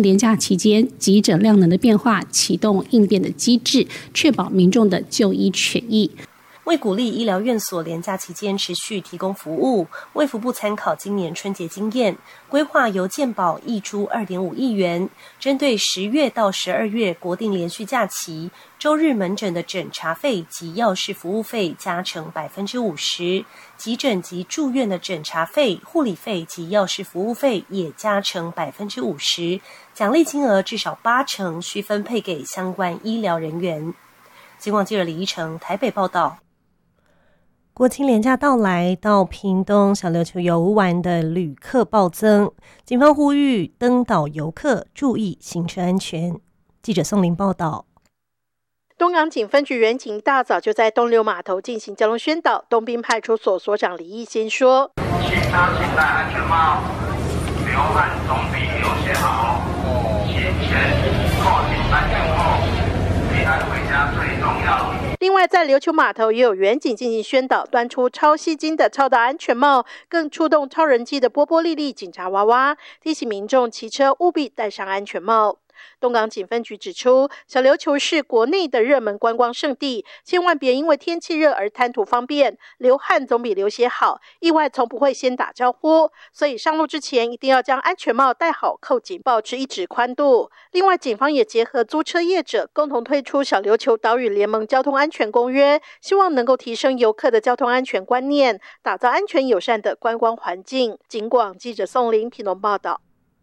连假期间急诊量能的变化，启动应变的机制，确保民众的就医权益。 为鼓励医疗院所连假期间持续提供服务，卫福部参考今年春节经验，规划由健保挹注2.5亿元，针对10月到12月国定连续假期，周日门诊的诊查费及药事服务费加成50%，急诊及住院的诊查费、护理费及药事服务费也加成50%，奖励金额至少80%需分配给相关医疗人员。警广记者李依成台北报道。 国庆连假到来，到屏东小琉球游玩的旅客暴增，警方呼吁登岛游客注意行车安全。记者宋林报道。 东港警分局员警大早就在东流码头进行交通宣导。东滨派出所所长李义先说： 请他请戴安全帽，流汗总比流血好。行前扣紧安全后，平安回家最重要。 另外，在琉球码头也有员警进行宣导，端出超吸睛的超大安全帽，更出动超人气的波波莉莉警察娃娃，提醒民众骑车务必戴上安全帽。东港警分局指出，小琉球是国内的热门观光胜地，千万别因为天气热而贪图方便，流汗总比流血好，意外从不会先打招呼，所以上路之前一定要将安全帽戴好扣紧，保持一指宽度。另外，警方也结合租车业者，共同推出小琉球岛屿联盟交通安全公约，希望能够提升游客的交通安全观念，打造安全友善的观光环境。警广记者宋林屏东报道。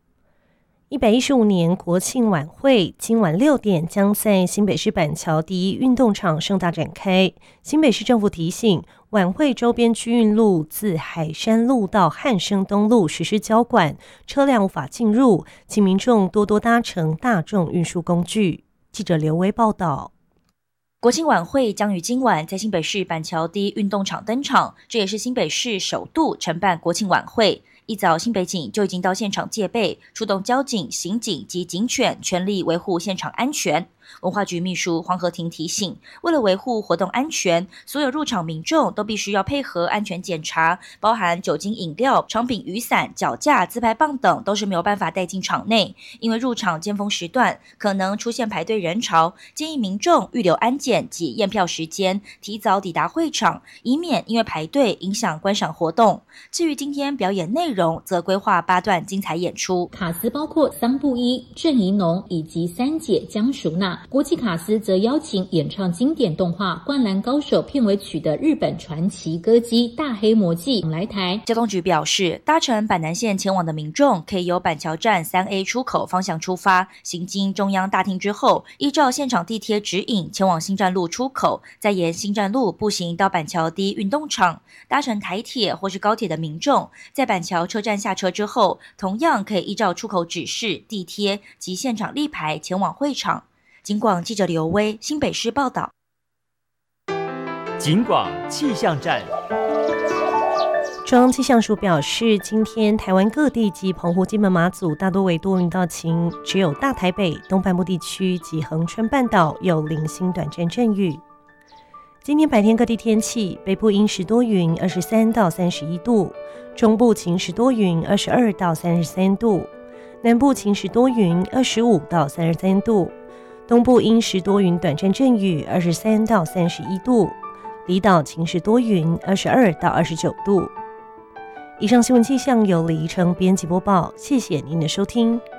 115年国庆晚会今晚6点将在新北市板桥第一运动场盛大展开。新北市政府提醒，晚会周边区运路自海山路到汉生东路实施交管，车辆无法进入，请民众多多搭乘大众运输工具。记者刘威报道。 国庆晚会将于今晚在新北市板桥第一运动场登场，这也是新北市首度承办国庆晚会。一早，新北警就已经到现场戒备，出动交警、刑警及警犬，全力维护现场安全。文化局秘书黄和婷提醒，为了维护活动安全，所有入场民众都必须要配合安全检查，包含酒精饮料、长柄雨伞、脚架、自拍棒等都是没有办法带进场内，因为入场尖峰时段可能出现排队人潮，建议民众预留安检及验票时间，提早抵达会场，以免因为排队影响观赏活动。至于今天表演内容，则规划8段精彩演出， 卡司包括桑布伊、郑怡农以及三姐江淑娜。国际卡司则邀请演唱经典动画《灌篮高手》片尾曲的日本传奇歌姬大黑魔纪来台。 交通局表示，搭乘板南线前往的民众可以由板桥站 3A 出口方向出发，行经中央大厅之后，依照现场地贴指引前往新站路出口，再沿新站路步行到板桥第一运动场。搭乘台铁或是高铁的民众，在板桥车站下车之后，同样可以依照出口指示、地贴及现场立牌前往会场。警广记者刘威新北市报道。 警广气象站。 中央气象署表示，今天台湾各地及澎湖、金门、马祖大多为多云到晴，只有大台北、东半部地区及恒春半岛有零星短暂阵雨。今天白天各地天气，北部阴时多云，23到31度；中部晴时多云，22到33度；南部晴时多云，25到33度；东部阴时多云，短暂阵雨，23到31度；离岛晴时多云，22到29度。以上新闻气象由李怡成编辑播报，谢谢您的收听。